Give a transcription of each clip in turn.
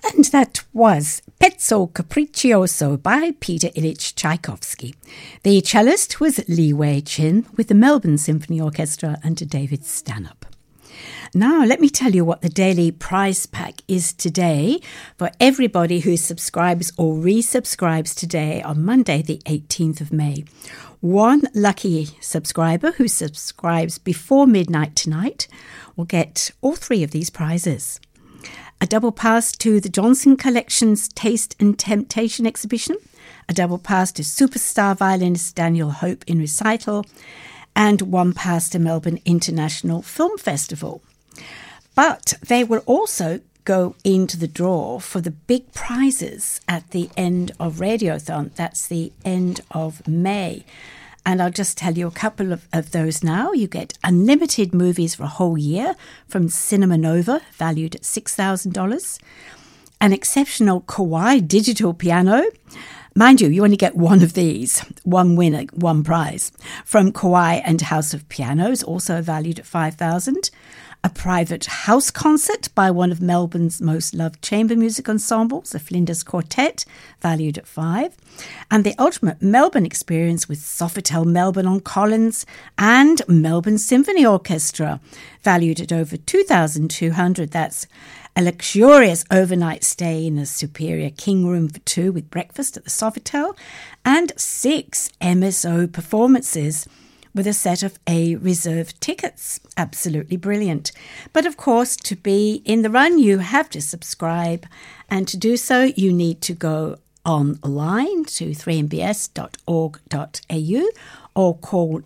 And that was Pezzo Capriccioso by Peter Ilyich Tchaikovsky. The cellist was Lee Wei Chin with the Melbourne Symphony Orchestra under David Stanhope. Now, let me tell you what the daily prize pack is today for everybody who subscribes or resubscribes today on Monday, the 18th of May. One lucky subscriber who subscribes before midnight tonight will get all three of these prizes. A double pass to the Johnson Collection's Taste and Temptation exhibition, a double pass to superstar violinist Daniel Hope in recital, and one pass to Melbourne International Film Festival. But they will also go into the draw for the big prizes at the end of Radiothon. That's the end of May. And I'll just tell you a couple of those now. You get unlimited movies for a whole year from Cinema Nova, valued at $6,000. An exceptional Kawai digital piano. Mind you, you only get one of these, one winner, one prize. From Kawai and House of Pianos, also valued at $5,000. A private house concert by one of Melbourne's most loved chamber music ensembles, the Flinders Quartet, valued at $5,000. And the ultimate Melbourne experience with Sofitel Melbourne on Collins and Melbourne Symphony Orchestra, valued at over $2,200. That's a luxurious overnight stay in a superior king room for two with breakfast at the Sofitel, and 6 MSO performances with a set of A reserve tickets. Absolutely brilliant. But of course, to be in the run, you have to subscribe. And to do so, you need to go online to 3mbs.org.au or call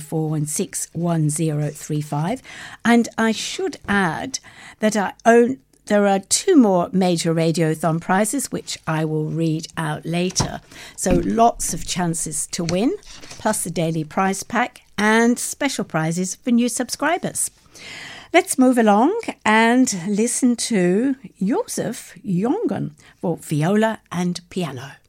9416-1035. And I should add that there are 2 more major Radiothon prizes, which I will read out later. So lots of chances to win, plus the daily prize pack and special prizes for new subscribers. Let's move along and listen to Joseph Jongen for viola and piano.